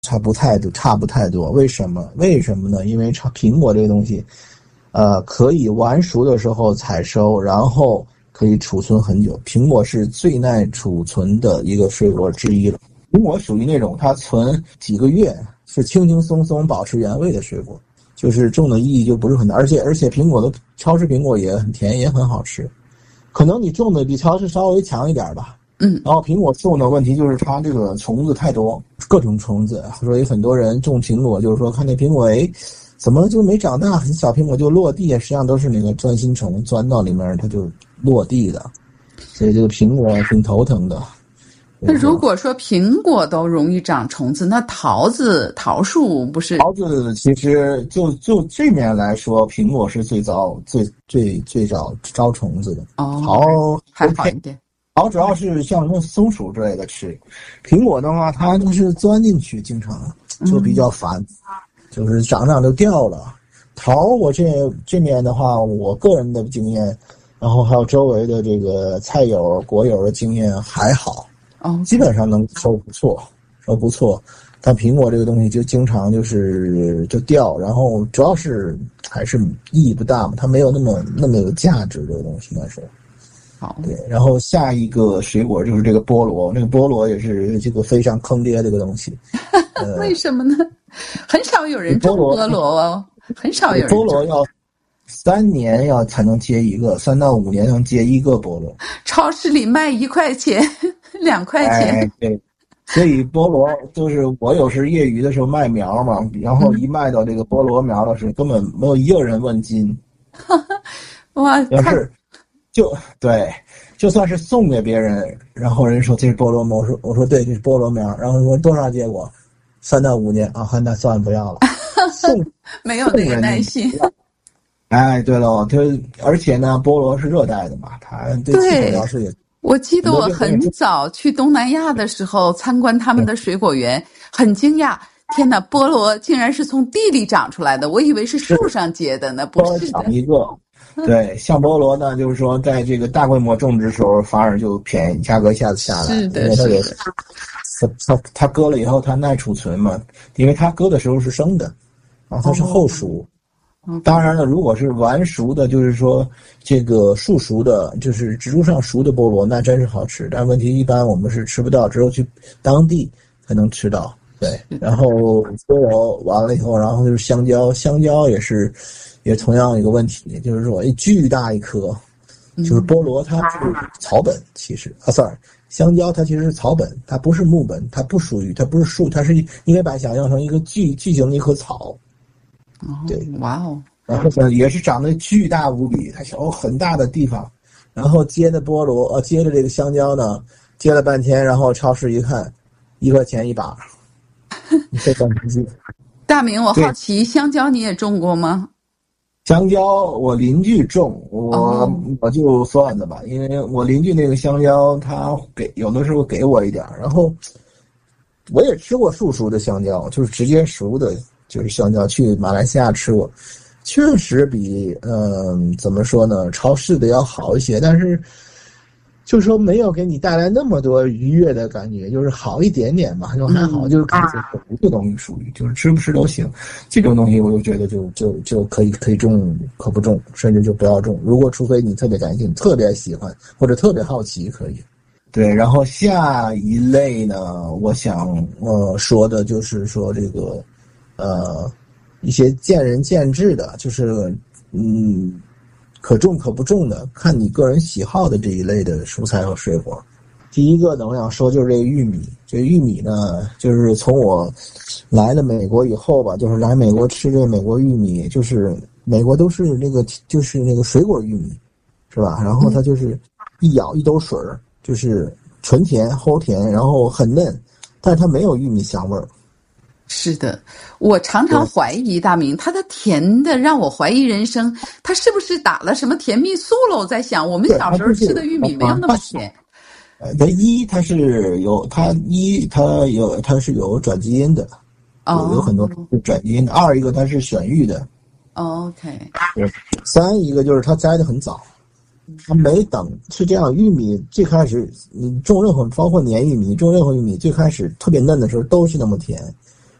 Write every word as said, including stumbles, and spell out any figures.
差不太多，差不太多。为什么？为什么呢？因为苹果这个东西，呃，可以完熟的时候采收，然后可以储存很久。苹果是最耐储存的一个水果之一了。苹果属于那种它存几个月是轻轻松松保持原味的水果，就是种的意义就不是很大。而且而且苹果的超市苹果也很甜，也很好吃。可能你种的比超市稍微强一点吧。 嗯， 然后苹果树呢，问题就是它这个虫子太多，各种虫子，所以很多人种苹果就是说看那苹果，哎，怎么就没长大？很小苹果就落地，实际上都是那个钻心虫钻到里面，它就落地的，所以这个苹果挺头疼的。 那如果说苹果都容易长虫子，那桃子、桃树不是？ 桃子其实就就这面来说，苹果是最早、最最最早招虫子的。 哦， 桃还好一点。 桃主要是像什么松鼠之类的吃，苹果的话，它就是钻进去，经常就比较烦，嗯、就是长长就掉了。桃我这这面的话，我个人的经验，然后还有周围的这个菜友、果友的经验还好， 哦， 基本上能收不错，收不错。但苹果这个东西就经常就是就掉，然后主要是还是意义不大嘛，它没有那么那么有价值这个东西来说。 好， 对，然后下一个水果就是这个菠萝，那个菠萝也是这个非常坑爹的一个东西。 呃、为什么呢？很少有人种菠萝哦，很少有人种。 菠萝要三年要才能结一个，三到五年能结一个菠萝。 超市里卖一块钱、两块钱。 哎，对，所以菠萝就是我有时业余的时候卖苗嘛，然后一卖到这个菠萝苗的时候，根本没有一个人问斤。 哇， 要是。就对，就算是送给别人，然后人说这是菠萝苗，我说我说对，这是菠萝苗，然后说多少结果，三到五年啊，那算了不要了，送没有那个耐心。 哎，对了，它而且呢，菠萝是热带的嘛，它对气候要是也。 我记得我很早去东南亚的时候参观他们的水果园，很惊讶，天哪，菠萝竟然是从地里长出来的，我以为是树上结的呢，不是的。 长一个。对，像菠萝呢，就是说在这个大规模种植的时候，反而就便宜，价格一下子下来。 是的， 因为它是的。 它它它割了以后，它耐储存嘛，因为它割的时候是生的，然后它是后熟。 哦、 当然了，如果是完熟的，就是说这个树熟的，就是植株上熟的菠萝，那真是好吃。但问题一般我们是吃不到，只有去当地才能吃到。对，然后菠萝完了以后，然后就是香蕉，香蕉也是。也同样一个问题，就是说，一巨大一颗，就是菠萝它是草本，其实啊 ，sorry， 香蕉它其实是草本，它不是木本，它不属于，它不是树，它是应该把它想象成一个巨巨型的一棵草。对， 哇哦， 然后呢，也是长得巨大无比，它有很大的地方，然后接的菠萝，呃，接的这个香蕉呢，接了半天，然后超市一看，一块钱一把，你非常实际。 大明，我好奇，香蕉你也种过吗？ 香蕉我邻居种，我、oh. 我就算了吧，因为我邻居那个香蕉，他给有的时候给我一点，然后我也吃过树熟的香蕉，就是直接熟的，就是香蕉，去马来西亚吃过，确实比嗯、呃、怎么说呢，超市的要好一些，但是就是说没有给你带来那么多愉悦的感觉，就是好一点点吧，就还好，就是感觉这个东西属于就是吃不吃都行，这种东西我就觉得就就就可以可以种，可不种，甚至就不要种。如果除非你特别感兴趣、特别喜欢或者特别好奇，可以。对，然后下一类呢，我想呃说的就是说这个呃一些见仁见智的，就是嗯。可种可不种的，看你个人喜好的这一类的蔬菜和水果。第一个呢，我想说就是这个玉米。这个玉米呢，就是从我来了美国以后吧，就是来美国吃这个美国玉米，就是美国都是那个就是那个水果玉米，是吧？然后它就是一咬一兜水儿，就是纯甜齁甜，然后很嫩，但是它没有玉米香味儿。 是的，我常常怀疑大明，它的甜的让我怀疑人生，它是不是打了什么甜蜜素了？我在想，我们小时候吃的玉米没有那么甜。 呃，它一它是有它一它有它是有转基因的， 哦， 有有很多是转基因的。二一个它是选育的。 OK。 三一个就是它摘得很早。它没等是这样，玉米最开始你种任何包括粘玉米，种任何玉米最开始特别嫩的时候都是那么甜，